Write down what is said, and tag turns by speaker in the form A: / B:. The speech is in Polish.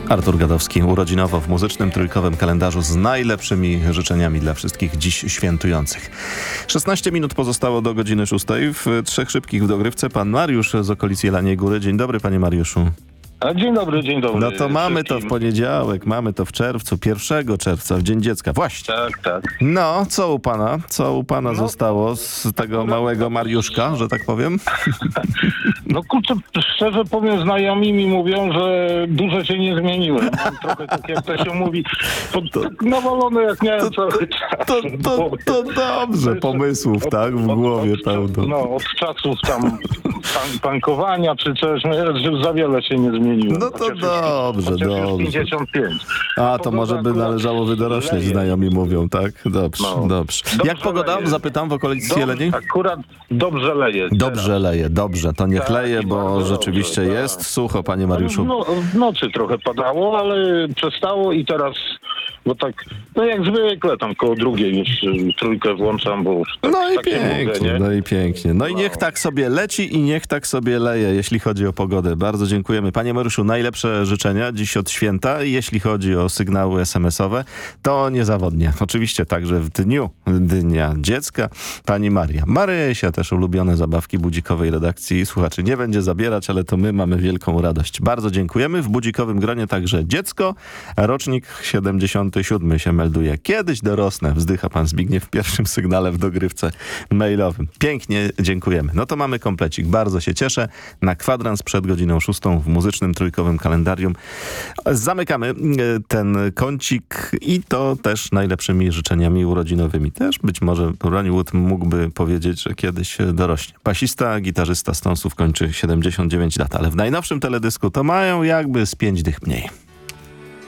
A: Artur Gadowski urodzinowo w muzycznym trójkowym kalendarzu z najlepszymi życzeniami dla wszystkich dziś świętujących. 16 minut pozostało do godziny 6. W trzech szybkich w dogrywce pan Mariusz z okolic Jeleniej Góry. Dzień dobry, panie Mariuszu.
B: Dzień dobry, dzień dobry.
A: No to mamy
B: wszystkim.
A: to w poniedziałek, mamy to w czerwcu, 1 czerwca, w Dzień Dziecka. Właśnie.
B: Tak.
A: No, co u pana? Co u pana zostało z tego małego Mariuszka, że tak powiem?
B: No kurczę, szczerze powiem, znajomi mi mówią, że dużo się nie zmieniłem. Trochę tak jak to się mówi, tak nawalone jak miałem cały czas.
A: To dobrze, pomysłów, tak? W głowie pełno.
B: No, od czasów tam tankowania czy coś, że za wiele się nie zmieniłem.
A: No to dobrze,
B: chociaż już
A: dobrze.
B: 55.
A: A, to może by należało wydorośleć,
B: leje.
A: znajomi mówią, tak? Dobrze,
B: No.
A: dobrze. Jak pogoda?
B: leje.
A: Zapytam w okolicy Jeleni?
B: Akurat dobrze leje.
A: Dobrze leje, dobrze. To niech
B: Tak,
A: leje,
B: i
A: bo
B: bardzo
A: rzeczywiście
B: dobrze, tak.
A: jest sucho, panie Mariuszu.
B: No, w nocy trochę padało, ale przestało i teraz, bo tak, no jak zwykle tam koło drugiej już trójkę włączam, bo już tak,
A: No i
B: tak się
A: pięknie,
B: mogę, nie?
A: no i pięknie. No i niech tak sobie leci i niech tak sobie leje, jeśli chodzi o pogodę. Bardzo dziękujemy. Panie Mariuszu, najlepsze życzenia dziś od święta. Jeśli chodzi o sygnały SMS-owe, to niezawodnie. Oczywiście także w dniu Dnia Dziecka. Pani Marysia, też ulubione zabawki budzikowej redakcji słuchaczy nie będzie zabierać, ale to my mamy wielką radość. Bardzo dziękujemy. W budzikowym gronie także dziecko. Rocznik 77 się melduje. Kiedyś dorosnę, wzdycha pan Zbigniew w pierwszym sygnale w dogrywce mailowym. Pięknie dziękujemy. No to mamy komplecik. Bardzo się cieszę. Na kwadrans przed godziną 6 w muzycznym trójkowym kalendarium. Zamykamy ten kącik i to też najlepszymi życzeniami urodzinowymi. Też być może Ronnie Wood mógłby powiedzieć, że kiedyś dorośnie. Basista, gitarzysta Stonesów kończy 79 lat, ale w najnowszym teledysku to mają jakby z 5 dych mniej.